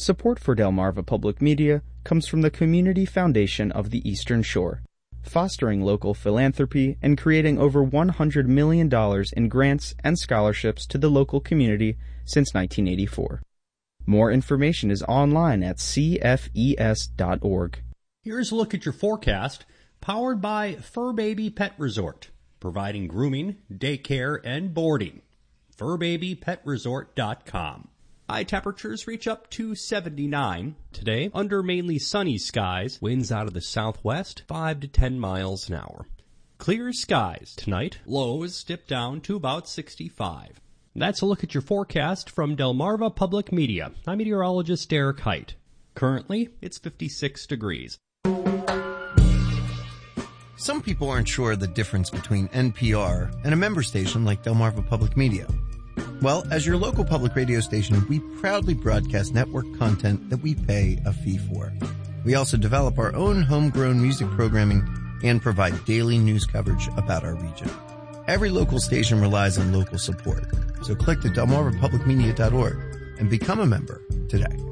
Support for Delmarva Public Media comes from the Community Foundation of the Eastern Shore, fostering local philanthropy and creating over $100 million in grants and scholarships to the local community since 1984. More information is online at cfes.org. Here's a look at your forecast, powered by Fur Baby Pet Resort, providing grooming, daycare, and boarding. FurBabyPetResort.com. High temperatures reach up to 79 today under mainly sunny skies. Winds out of the southwest, 5 to 10 miles an hour. Clear skies tonight. Lows dip down to about 65. That's a look at your forecast from Delmarva Public Media. I'm meteorologist Derek Height. Currently, it's 56 degrees. Some people aren't sure of the difference between NPR and a member station like Delmarva Public Media. Well, as your local public radio station, we proudly broadcast network content that we pay a fee for. We also develop our own homegrown music programming and provide daily news coverage about our region. Every local station relies on local support, so click to delmarvapublicmedia.org and become a member today.